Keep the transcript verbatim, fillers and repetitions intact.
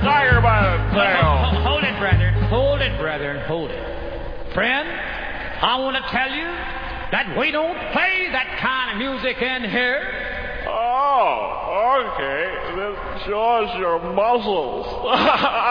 tiger by the tail. Hold it, brethren. Hold it, brethren. Hold it. Friend, I want to tell you that we don't play that kind of music in here. Oh, okay. This shows your muscles.